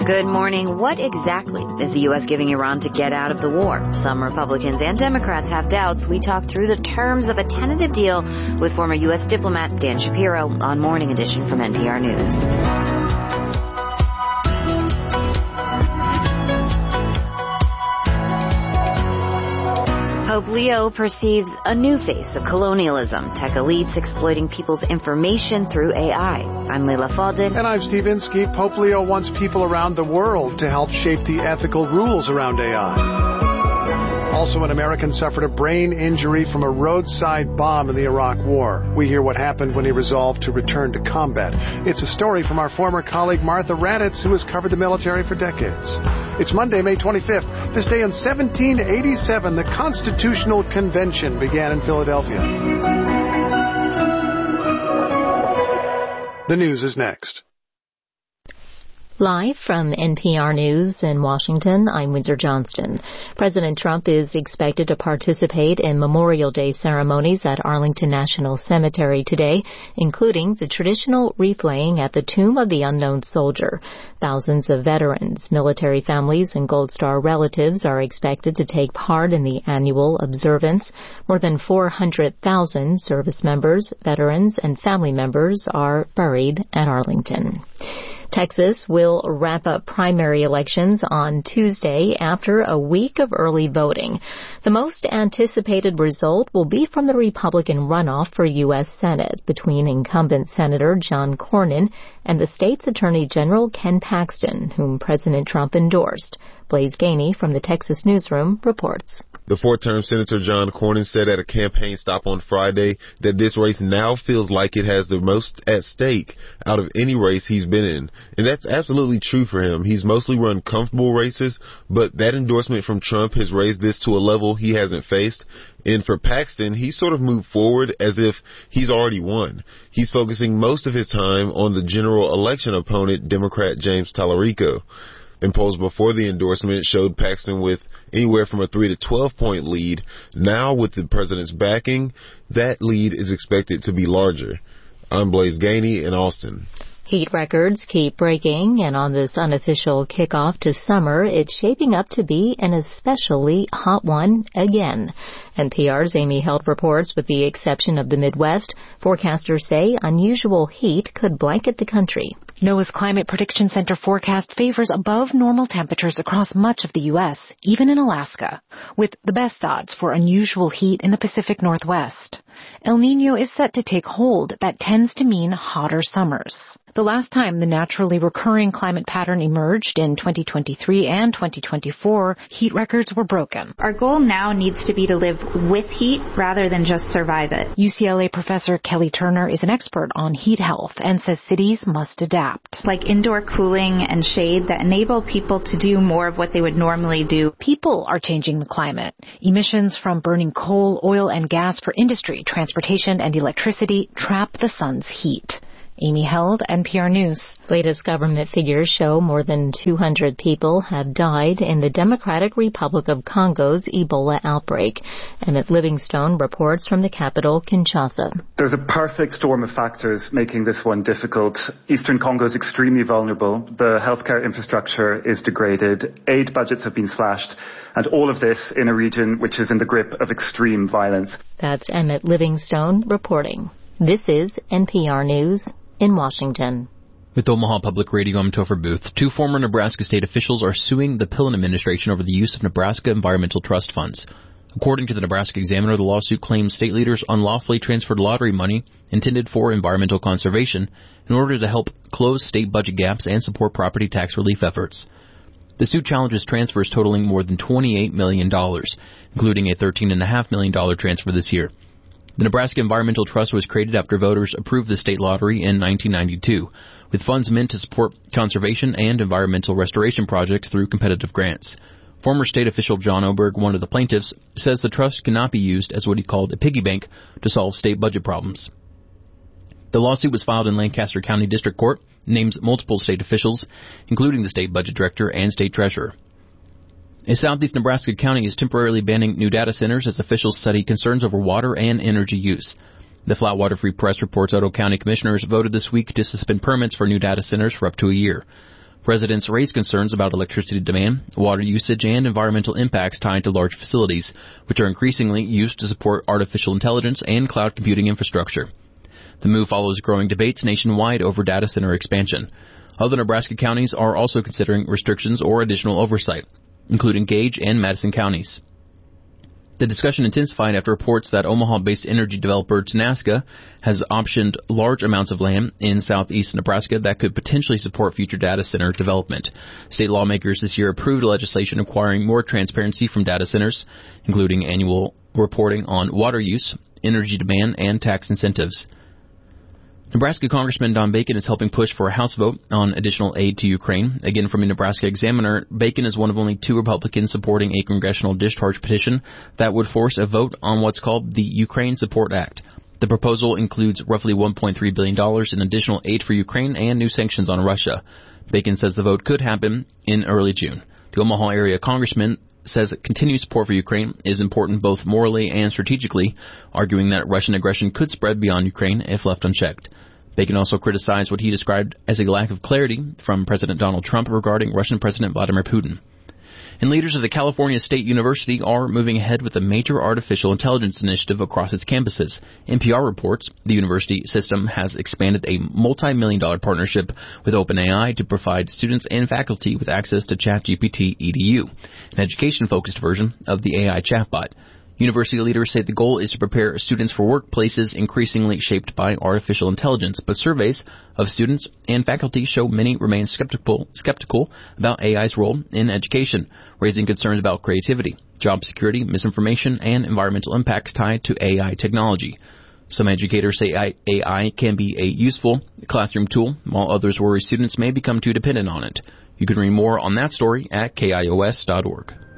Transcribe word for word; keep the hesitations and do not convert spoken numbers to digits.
Good morning. What exactly is the U S giving Iran to get out of the war? Some Republicans and Democrats have doubts. We talk through the terms of a tentative deal with former U S diplomat Dan Shapiro on Morning Edition from N P R News. Pope Leo perceives a new face of colonialism, tech elites exploiting people's information through A I. I'm Leila Fadel. And I'm Steve Inskeep. Pope Leo wants people around the world to help shape the ethical rules around A I. Also, an American suffered a brain injury from a roadside bomb in the Iraq War. We hear what happened when he resolved to return to combat. It's a story from our former colleague Martha Raddatz, who has covered the military for decades. It's Monday, May twenty-fifth. This day in seventeen eighty-seven, the Constitutional Convention began in Philadelphia. The news is next. Live from N P R News in Washington, I'm Windsor Johnston. President Trump is expected to participate in Memorial Day ceremonies at Arlington National Cemetery today, including the traditional wreath-laying at the Tomb of the Unknown Soldier. Thousands of veterans, military families, and Gold Star relatives are expected to take part in the annual observance. More than four hundred thousand service members, veterans, and family members are buried at Arlington. Texas will wrap up primary elections on Tuesday after a week of early voting. The most anticipated result will be from the Republican runoff for U S Senate between incumbent Senator John Cornyn and the state's Attorney General Ken Paxton, whom President Trump endorsed. Blaise Gainey from the Texas Newsroom reports. The four-term Senator John Cornyn said at a campaign stop on Friday that this race now feels like it has the most at stake out of any race he's been in. And that's absolutely true for him. He's mostly run comfortable races, but that endorsement from Trump has raised this to a level he hasn't faced. And for Paxton, he sort of moved forward as if he's already won. He's focusing most of his time on the general election opponent, Democrat James Tallarico. And polls before the endorsement showed Paxton with anywhere from a three to twelve point lead. Now, with the president's backing, that lead is expected to be larger. I'm Blaise Gainey in Austin. Heat records keep breaking, and on this unofficial kickoff to summer, it's shaping up to be an especially hot one again. N P R's Amy Held reports, with the exception of the Midwest, forecasters say unusual heat could blanket the country. NOAA's Climate Prediction Center forecast favors above normal temperatures across much of the U S, even in Alaska, with the best odds for unusual heat in the Pacific Northwest. El Niño is set to take hold. That tends to mean hotter summers. The last time the naturally recurring climate pattern emerged in twenty twenty-three and twenty twenty-four, heat records were broken. Our goal now needs to be to live with heat rather than just survive it. U C L A professor Kelly Turner is an expert on heat health and says cities must adapt. Like indoor cooling and shade that enable people to do more of what they would normally do. People are changing the climate. Emissions from burning coal, oil, and gas for industry, transportation, and electricity trap the sun's heat. Amy Held, N P R News. Latest government figures show more than two hundred people have died in the Democratic Republic of Congo's Ebola outbreak. Emmett Livingstone reports from the capital, Kinshasa. There's a perfect storm of factors making this one difficult. Eastern Congo is extremely vulnerable. The healthcare infrastructure is degraded. Aid budgets have been slashed. And all of this in a region which is in the grip of extreme violence. That's Emmett Livingstone reporting. This is N P R News in Washington. With Omaha Public Radio, I'm Topher Booth. Two former Nebraska state officials are suing the Pillen administration over the use of Nebraska Environmental Trust funds. According to the Nebraska Examiner, the lawsuit claims state leaders unlawfully transferred lottery money intended for environmental conservation in order to help close state budget gaps and support property tax relief efforts. The suit challenges transfers totaling more than twenty-eight million dollars, including a thirteen point five million dollars transfer this year. The Nebraska Environmental Trust was created after voters approved the state lottery in nineteen ninety-two, with funds meant to support conservation and environmental restoration projects through competitive grants. Former state official John Oberg, one of the plaintiffs, says the trust cannot be used as what he called a piggy bank to solve state budget problems. The lawsuit was filed in Lancaster County District Court, names multiple state officials, including the state budget director and state treasurer. A southeast Nebraska county is temporarily banning new data centers as officials study concerns over water and energy use. The Flatwater Free Press reports Otoe County commissioners voted this week to suspend permits for new data centers for up to a year. Residents raise concerns about electricity demand, water usage, and environmental impacts tied to large facilities, which are increasingly used to support artificial intelligence and cloud computing infrastructure. The move follows growing debates nationwide over data center expansion. Other Nebraska counties are also considering restrictions or additional oversight, including Gage and Madison counties. The discussion intensified after reports that Omaha-based energy developer Tenaska has optioned large amounts of land in southeast Nebraska that could potentially support future data center development. State lawmakers this year approved legislation requiring more transparency from data centers, including annual reporting on water use, energy demand, and tax incentives. Nebraska Congressman Don Bacon is helping push for a House vote on additional aid to Ukraine. Again, from a Nebraska Examiner, Bacon is one of only two Republicans supporting a congressional discharge petition that would force a vote on what's called the Ukraine Support Act. The proposal includes roughly one point three billion dollars in additional aid for Ukraine and new sanctions on Russia. Bacon says the vote could happen in early June. The Omaha area congressman says continued support for Ukraine is important both morally and strategically, arguing that Russian aggression could spread beyond Ukraine if left unchecked. Bacon also criticized what he described as a lack of clarity from President Donald Trump regarding Russian President Vladimir Putin. And leaders of the California State University are moving ahead with a major artificial intelligence initiative across its campuses. N P R reports the university system has expanded a multi-million dollar partnership with OpenAI to provide students and faculty with access to ChatGPT E D U, an education-focused version of the A I chatbot. University leaders say the goal is to prepare students for workplaces increasingly shaped by artificial intelligence, but surveys of students and faculty show many remain skeptical, skeptical about A I's role in education, raising concerns about creativity, job security, misinformation, and environmental impacts tied to A I technology. Some educators say A I can be a useful classroom tool, while others worry students may become too dependent on it. You can read more on that story at K I O S dot org.